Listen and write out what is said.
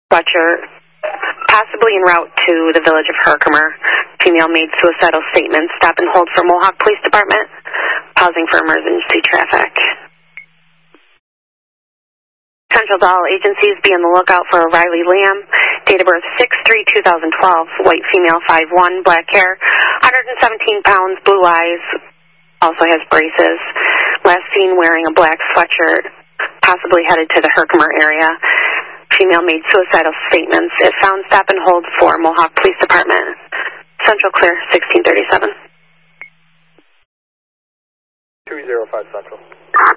sweatshirt, possibly en route to the village of Herkimer. Female made suicidal statement. Stop and hold for Mohawk Police Department. Pausing for emergency traffic. Central to all agencies, be on the lookout for Riley Lamb. Date of birth 6/3/2012. White female, 5'1", black hair, 117 pounds, blue eyes. Also has braces. Last seen wearing a black sweatshirt. Possibly headed to the Herkimer area. Female made suicidal statements. If found, stop and hold for Mohawk Police Department. Central clear, 1637. 205 Central.